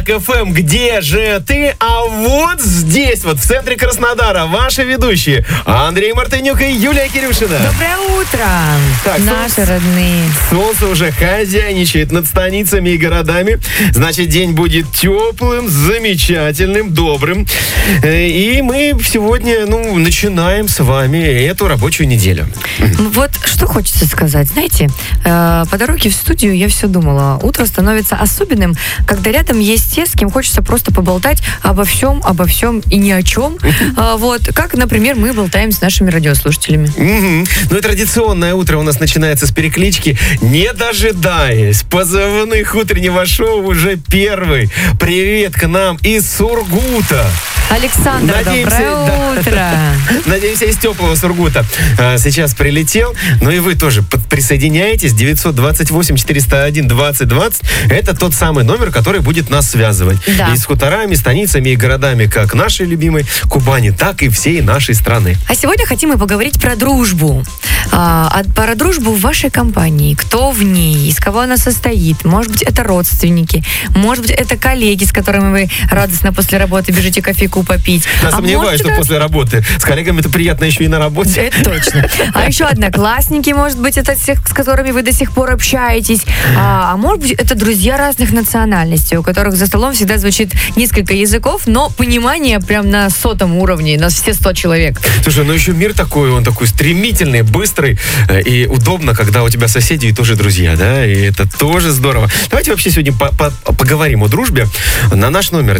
КФМ, где же ты? А вот здесь, вот в центре Краснодара, ваши ведущие Андрей Мартынюк и Юлия Кирюшина. Доброе утро, Так, наши родные. Солнце уже хозяйничает над станицами и городами. Значит, день будет теплым, замечательным, добрым. И мы сегодня, начинаем с вами эту рабочую неделю. Вот что хочется сказать. Знаете, по дороге в студию я все думала. Утро становится особенным, когда рядом есть те, с кем хочется просто поболтать обо всем и ни о чем. Вот, как, например, мы болтаем с нашими радиослушателями. Ну и традиционное утро у нас начинается с переклички «Не дожидаясь». Позывных утреннего шоу уже первый. Привет к нам из Сургута. Александр, доброе утро. Надеемся, из теплого Сургута сейчас прилетел. Ну и вы тоже присоединяйтесь. 928-401-2020. Это тот самый номер, который будет нас связывать. Да. И с хуторами, станицами и городами как нашей любимой Кубани, так и всей нашей страны. А сегодня хотим мы поговорить про дружбу. Про дружбу в вашей компании. Кто в ней, из кого она состоит. Может быть, это родственники. Может быть, это коллеги, с которыми вы радостно после работы бежите кофейку попить. Я сомневаюсь, что после работы. С коллегами это приятно еще и на работе. Это точно. А еще одноклассники, может быть, это тех, с которыми вы до сих пор общаетесь. А может быть, это друзья разных национальностей, у которых за столом всегда звучит несколько языков, но понимание прям на 100-м уровне, на все 100 человек. Слушай, еще мир такой, он такой стремительный, быстрый и удобно, когда у тебя соседи и тоже друзья, да, и это тоже здорово. Давайте вообще сегодня поговорим о дружбе. На наш номер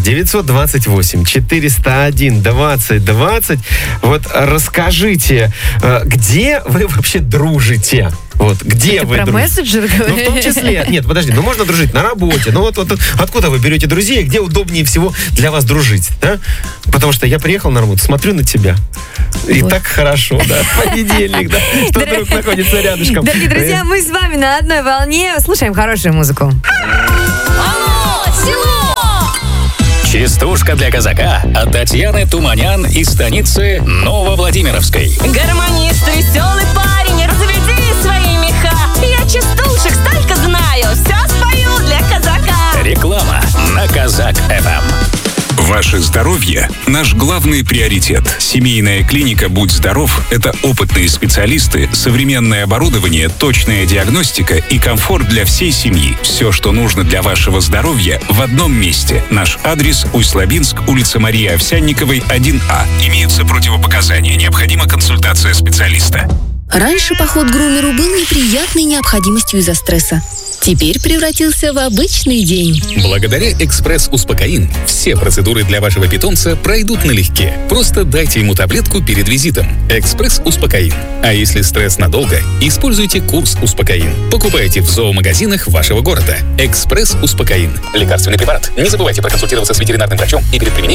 928-401-2020. Вот расскажите, где вы вообще дружите? Вот, где ты вы про мессенджер говоришь? В том числе. Нет, подожди, можно дружить на работе. Вот откуда вы берете друзей, где удобнее всего для вас дружить, да? Потому что я приехал на работу, смотрю на тебя. И так хорошо, да. Понедельник, да. Что вдруг находится рядышком. Дорогие друзья, мы с вами на одной волне. Слушаем хорошую музыку. Алло, село! Частушка для казака от Татьяны Туманян из станицы Нововладимировской. Гармонист, веселый парень, разведи свои меха. Я частушек столько знаю, все спою для казака. Реклама на Казак-ФМ. Ваше здоровье – наш главный приоритет. Семейная клиника «Будь здоров» – это опытные специалисты, современное оборудование, точная диагностика и комфорт для всей семьи. Все, что нужно для вашего здоровья, в одном месте. Наш адрес – Усть-Лабинск, улица Марии Овсянниковой, 1А. Имеются противопоказания, необходима консультация специалиста. Раньше поход к грумеру был неприятной необходимостью из-за стресса. Теперь превратился в обычный день. Благодаря «Экспресс-Успокоин» все процедуры для вашего питомца пройдут налегке. Просто дайте ему таблетку перед визитом. «Экспресс-Успокоин». А если стресс надолго, используйте курс «Успокоин». Покупайте в зоомагазинах вашего города. «Экспресс-Успокоин». Лекарственный препарат. Не забывайте проконсультироваться с ветеринарным врачом и перед применением